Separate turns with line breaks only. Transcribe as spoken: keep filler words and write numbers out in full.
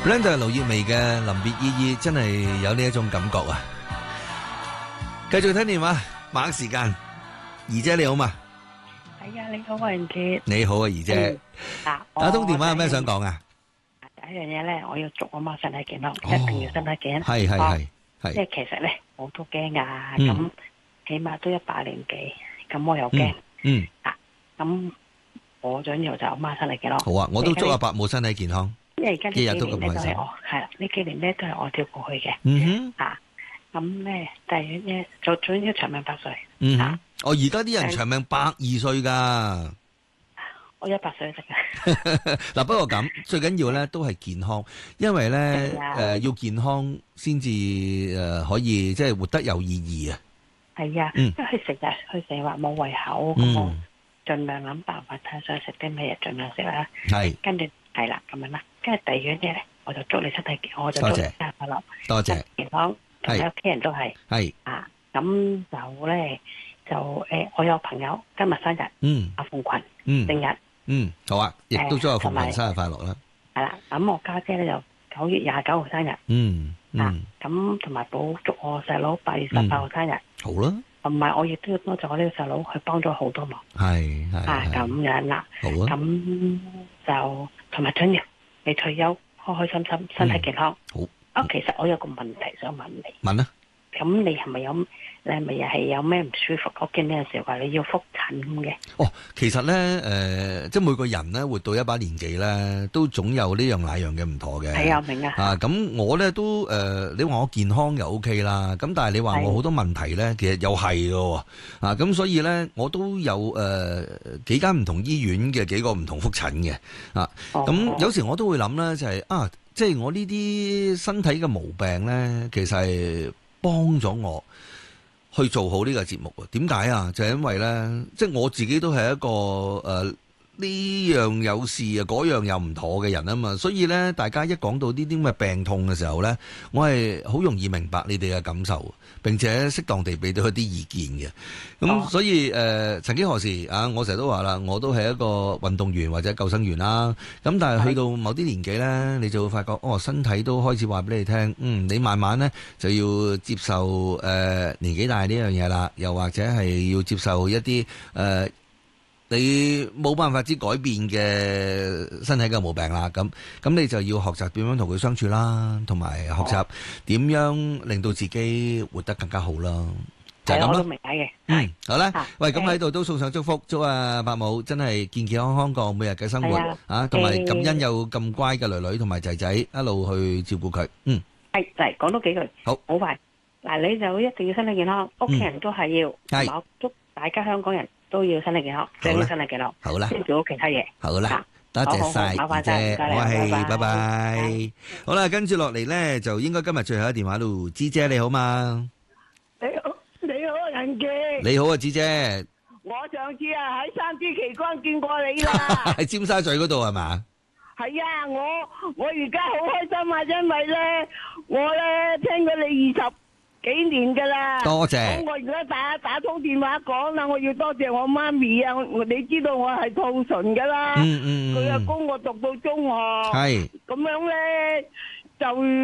Blend 係盧業薇嘅臨別依依，真係有呢一種感覺啊！繼續聽電話，馬時間，怡姐你好嘛？
係啊，你好啊，袁杰。
你好啊，怡姐。
啊，
打通電話有咩想講啊？
第一樣嘢咧，我要祝我媽身體健康，一定要身體健康。
係係係係。
即係其實咧，我都驚噶，
嗯
咁起碼都一百年幾，咁我又驚。
嗯。
啊，咁我想要就我媽身體健康。
好啊，我都祝阿伯母身體健康。
因為而家呢幾年咧都
日日都咁開心
係我係啦，呢幾年咧都係我照顧佢嘅。
嗯哼。
啊，咁咧第二咧就總之長命百歲。
嗯哼
啊，
哦，而家啲人長命百二歲噶。
我一百歲得嘅。
嗱，不過咁最緊要咧都係健康，因為咧
係啊
誒要健康先至誒可以即係活得有意義啊。
係啊，
嗯
因為佢成日佢成日話冇胃口，咁
嗯
我盡量諗辦法睇想食啲咩嘢，盡量食啦。
係，
跟住係啦咁樣啦，跟住第二樣嘢咧，我就祝你身體健，我就祝你
多謝
生日快樂，
多謝
身體健康，同你
係
屋企人都係
係，
啊。咁就咧就誒，我有朋友今日生日，
嗯
阿鳳群
嗯
正日
嗯，好啊，亦都祝阿鳳
同埋
雲生日快樂啦。
係啦。咁我家姐咧就九月廿九號生日
嗯
啊
嗯，，
咁同埋補祝我細佬八月十八號生日，
好啦，
同埋我亦都要多謝我呢個細佬，佢幫咗好多忙。
係係
啊，咁
係，
樣啦，
好啊，
咁就同埋真嘅，你退休開開心心，身體健康。
好，
啊，其實我有個問題想問你，
問啦，
咁你係咪有，你係咪又係有咩唔舒服？我見呢陣時話你要復診咁嘅。
哦，其實咧誒，即係每個人咧活到一把年紀咧，都總有呢樣那樣嘅唔妥嘅。
係啊，我明啊。
啊，咁我咧都誒、呃，你話我健康又 O K 啦，咁但係你話我好多問題咧，其實又係嘅喎，啊，咁所以咧我都有誒、呃、幾間唔同醫院嘅幾個唔同覆診嘅，啊，咁、
哦
有時我都會諗咧，就係、啊，即係我呢啲身體嘅毛病咧，其實係幫咗我去做好呢個節目啊？點解啊？就係、因為咧，即係我自己都係一個誒。呃呢樣有事啊，嗰樣又唔妥嘅人啊嘛，所以咧，大家一講到呢啲咁嘅病痛嘅時候咧，我係好容易明白你哋嘅感受，並且適當地俾到一啲意見嘅。咁、
哦、
所以誒、呃，曾幾何時啊，我成日都話啦，我都係一個運動員或者救生員啦。咁但係去到某啲年紀咧，你就會發覺，哦，身體都開始話俾你聽，嗯，你慢慢咧就要接受誒、呃、年紀大呢樣嘢啦，又或者係要接受一啲誒。呃你冇辦法之改變嘅身體嘅毛病啦，咁咁你就要學習點樣同佢相處啦，同埋學習點樣令到自己活得更加好啦，就係咁啦。
我都明解嘅。
嗯，好啦
啊，
喂，咁喺度都送上祝福，祝阿伯母真係健健康康過每日嘅生活
係啊
啊，同埋
誒
感恩有咁乖嘅女女同埋仔仔一路去照顧佢。嗯，
係嚟講多幾句。
好，
好快。嗱，你就一定要身體健康，屋企人都係要。
係
同埋我祝大家香港人都要身體健康，最緊身體健康。
好啦，
先做好其他嘢。
好啦
啊，
多謝晒
好好好麻煩晒
姐，
唔該你
我係
拜拜
拜拜
拜。
好啦，跟住落嚟咧，就應該今日最後一電話咯，芝姐你好嘛？
你好，你好，人記。
你好啊，芝姐，
我上次啊喺三支旗杆見過你啦。
喺尖沙咀嗰度係嘛？
係啊，我我而家好開心啊，因為咧我咧聽咗你二十幾年噶啦。
多謝。
咁我而家打打通電話講啦，我要多謝我媽咪啊！我你知道我係兔唇噶啦，
嗯嗯嗯
佢阿公我讀到中學，
係。
咁樣咧就。